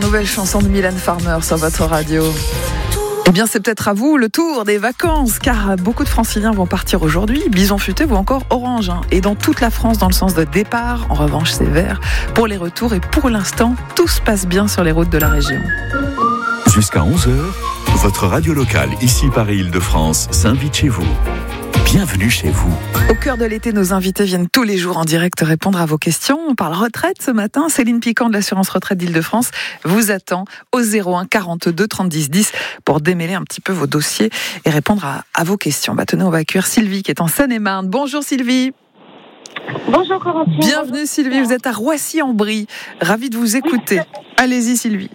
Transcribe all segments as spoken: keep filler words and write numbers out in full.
nouvelle chanson de Mylène Farmer sur votre radio. Eh bien, c'est peut-être à vous le tour des vacances, car beaucoup de Franciliens vont partir aujourd'hui, Bison Futé ou encore Orange. Hein. Et dans toute la France, dans le sens de départ, en revanche, c'est vert pour les retours. Et pour l'instant, tout se passe bien sur les routes de la région. Jusqu'à onze heures, votre radio locale, ici Paris-Île-de-France, s'invite chez vous. Bienvenue chez vous. Au cœur de l'été, nos invités viennent tous les jours en direct répondre à vos questions. On parle retraite ce matin. Céline Piquant de l'assurance retraite d'Île-de-France vous attend au zéro un quarante-deux trente dix pour démêler un petit peu vos dossiers et répondre à, à vos questions. Bah, tenez, on va accueillir Sylvie qui est en Seine-et-Marne. Bonjour Sylvie. Bonjour Corentine. Bienvenue Bonjour. Sylvie, vous êtes à Roissy-en-Brie. Ravie de vous écouter. Oui. Allez-y Sylvie.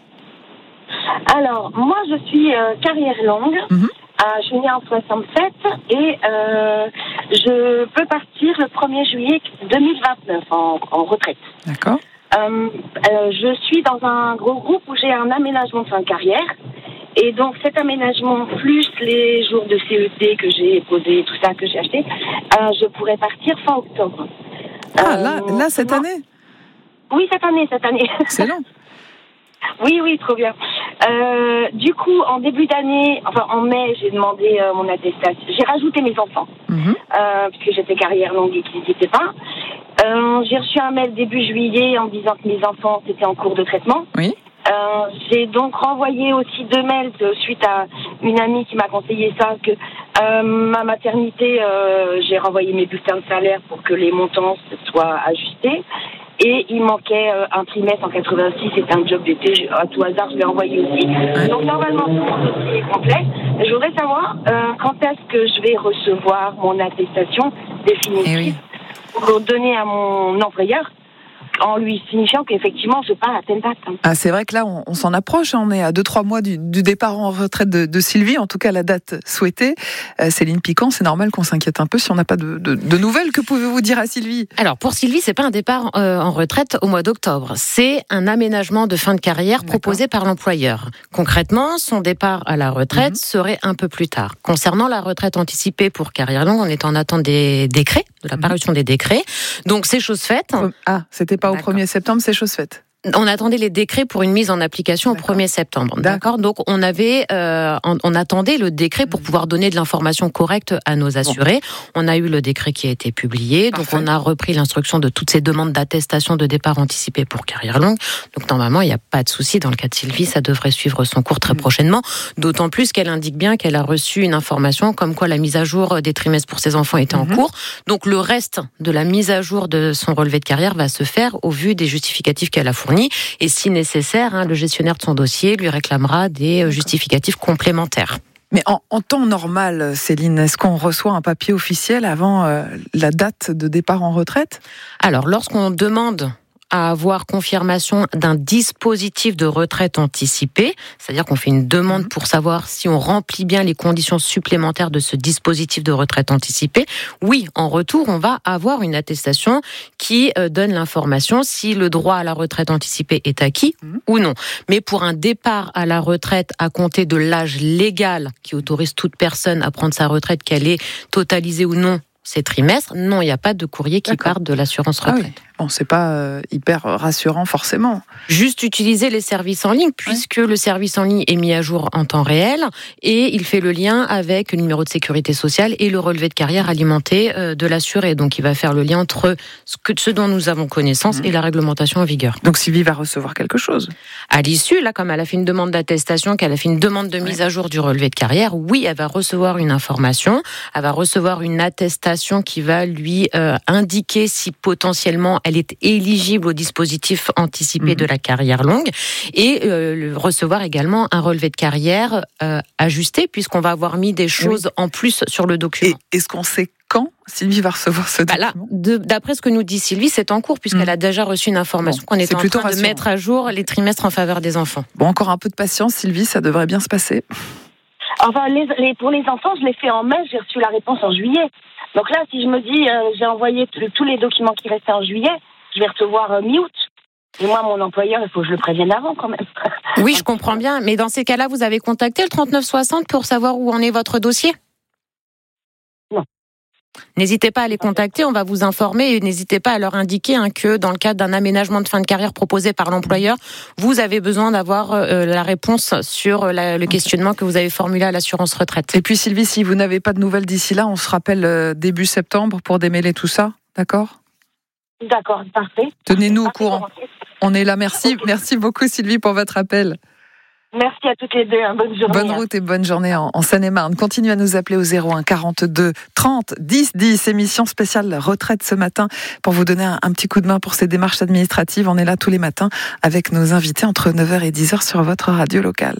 Alors, moi je suis euh, carrière longue. Mm-hmm. Euh, je suis née en soixante-sept et euh, je peux partir le premier juillet deux mille vingt-neuf en, en retraite. D'accord. Euh, euh, je suis dans un gros groupe où j'ai un aménagement de fin de carrière. Et donc cet aménagement plus les jours de C E T que j'ai posés, tout ça que j'ai acheté, euh, je pourrais partir fin octobre. Ah, euh, là, là cette moi... année ? Oui, cette année, cette année. Excellent. Oui, oui, trop bien. Euh, du coup, en début d'année, enfin en mai, j'ai demandé euh, mon attestation. J'ai rajouté mes enfants, mm-hmm. euh, puisque j'étais carrière longue et qu'ils n'y étaient pas. Euh, j'ai reçu un mail début juillet en disant que mes enfants étaient en cours de traitement. Oui. Euh, j'ai donc renvoyé aussi deux mails de, suite à une amie qui m'a conseillé ça, que euh, ma maternité, euh, j'ai renvoyé mes bulletins de salaire pour que les montants soient ajustés. Et il manquait euh, un trimestre en quatre-vingt-six, c'était un job d'été, à tout hasard, je l'ai envoyé aussi. Donc normalement, tout mon dossier est complet. Je voudrais savoir euh, quand est-ce que je vais recevoir mon attestation définitive eh oui. pour donner à mon employeur, en lui signifiant qu'effectivement je pars à telle date. Ah, c'est vrai que là on, on s'en approche, on est à deux trois mois du, du départ en retraite de, de Sylvie, en tout cas la date souhaitée. Euh, Céline Piquant, c'est normal qu'on s'inquiète un peu si on n'a pas de, de, de nouvelles. Que pouvez-vous dire à Sylvie ? Alors pour Sylvie, c'est pas un départ euh, en retraite au mois d'octobre, c'est un aménagement de fin de carrière D'accord. proposé par l'employeur. Concrètement, son départ à la retraite mmh. serait un peu plus tard. Concernant la retraite anticipée pour carrière longue, on est en attente des décrets, de la parution mmh. des décrets. Donc c'est chose faite. Ah, c'était pas au premier septembre, c'est chose faite. On attendait les décrets pour une mise en application D'accord. au premier septembre. D'accord. Donc on avait, euh, on, on attendait le décret pour pouvoir donner de l'information correcte à nos assurés. Bon. On a eu le décret qui a été publié, Parfait. Donc on a repris l'instruction de toutes ces demandes d'attestation de départ anticipé pour carrière longue. Donc normalement il n'y a pas de souci dans le cas de Sylvie, ça devrait suivre son cours très mmh. prochainement. D'autant plus qu'elle indique bien qu'elle a reçu une information comme quoi la mise à jour des trimestres pour ses enfants était mmh. en cours. Donc le reste de la mise à jour de son relevé de carrière va se faire au vu des justificatifs qu'elle a fournis. Et si nécessaire, hein, le gestionnaire de son dossier lui réclamera des D'accord. justificatifs complémentaires. Mais en, en temps normal, Céline, est-ce qu'on reçoit un papier officiel avant euh, la date de départ en retraite ? Alors, lorsqu'on demande à avoir confirmation d'un dispositif de retraite anticipée, c'est-à-dire qu'on fait une demande pour savoir si on remplit bien les conditions supplémentaires de ce dispositif de retraite anticipée, oui, en retour, on va avoir une attestation qui donne l'information si le droit à la retraite anticipée est acquis mmh. ou non. Mais pour un départ à la retraite à compter de l'âge légal qui autorise toute personne à prendre sa retraite, qu'elle est totalisée ou non ces trimestres, non, il n'y a pas de courrier qui D'accord. part de l'assurance retraite. Ah oui. Bon, c'est pas euh, hyper rassurant forcément. Juste utiliser les services en ligne, puisque ouais. le service en ligne est mis à jour en temps réel et il fait le lien avec le numéro de sécurité sociale et le relevé de carrière alimenté euh, de l'assuré. Donc il va faire le lien entre ce, que, ce dont nous avons connaissance mmh. et la réglementation en vigueur. Donc Sylvie va recevoir quelque chose. À l'issue, là, comme elle a fait une demande d'attestation, qu'elle a fait une demande de mise ouais. à jour du relevé de carrière, oui, elle va recevoir une information, elle va recevoir une attestation qui va lui euh, indiquer si potentiellement elle est éligible au dispositif anticipé mmh. de la carrière longue et euh, recevoir également un relevé de carrière euh, ajusté puisqu'on va avoir mis des choses oui. en plus sur le document. Et est-ce qu'on sait quand Sylvie va recevoir ce bah document là, de, d'après ce que nous dit Sylvie, c'est en cours puisqu'elle mmh. a déjà reçu une information bon, qu'on était en train rassurant. de mettre à jour les trimestres en faveur des enfants. Bon, encore un peu de patience Sylvie, ça devrait bien se passer. Enfin, les, les, pour les enfants, je l'ai fait en mai, j'ai reçu la réponse en juillet. Donc là, si je me dis, euh, j'ai envoyé t- tous les documents qui restaient en juillet, je vais recevoir euh, mi-août. Et moi, mon employeur, il faut que je le prévienne avant quand même. Oui, je comprends bien. Mais dans ces cas-là, vous avez contacté le trente-neuf soixante pour savoir où en est votre dossier ? Non. N'hésitez pas à les contacter, on va vous informer et n'hésitez pas à leur indiquer hein, que dans le cadre d'un aménagement de fin de carrière proposé par l'employeur, vous avez besoin d'avoir euh, la réponse sur la, le questionnement que vous avez formulé à l'assurance retraite. Et puis Sylvie, si vous n'avez pas de nouvelles d'ici là, on se rappelle euh, début septembre pour démêler tout ça, d'accord ? D'accord, parfait. Tenez-nous parfait, au courant. parfait. On est là, merci. Merci beaucoup Sylvie pour votre appel. Merci à toutes les deux, hein. Bonne journée. Bonne route et bonne journée en, en Seine-et-Marne. Continuez à nous appeler au zéro un quarante-deux trente dix dix. Émission spéciale retraite ce matin pour vous donner un, un petit coup de main pour ces démarches administratives. On est là tous les matins avec nos invités entre neuf heures et dix heures sur votre radio locale.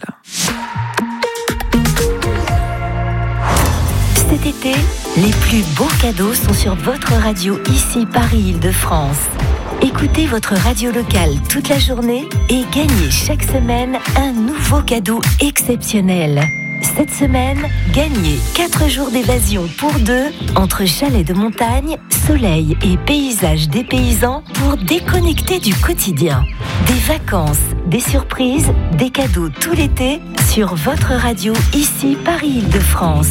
Cet été, les plus beaux cadeaux sont sur votre radio ici Paris-Île-de-France. Écoutez votre radio locale toute la journée et gagnez chaque semaine un nouveau cadeau exceptionnel. Cette semaine, gagnez quatre jours d'évasion pour deux entre chalets de montagne, soleil et paysages dépaysants pour déconnecter du quotidien. Des vacances, des surprises, des cadeaux tout l'été sur votre radio ici Paris-Île-de-France.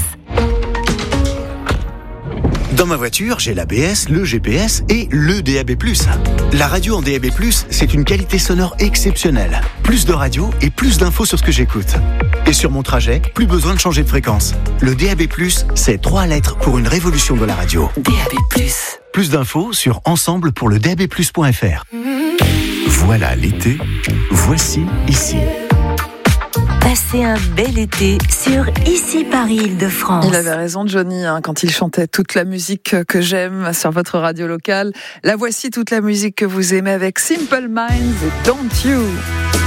Dans ma voiture, j'ai l'A B S, le G P S et le D A B plus. La radio en D A B plus, c'est une qualité sonore exceptionnelle. Plus de radio et plus d'infos sur ce que j'écoute. Et sur mon trajet, plus besoin de changer de fréquence. Le D A B plus, c'est trois lettres pour une révolution de la radio. D A B plus. Plus d'infos sur ensemble pour le D A B plus point F R. Voilà l'été, voici ici. Passez un bel été sur ici Paris-Île-de-France. Il avait raison Johnny hein, quand il chantait toute la musique que j'aime sur votre radio locale. La voici toute la musique que vous aimez avec Simple Minds et Don't You.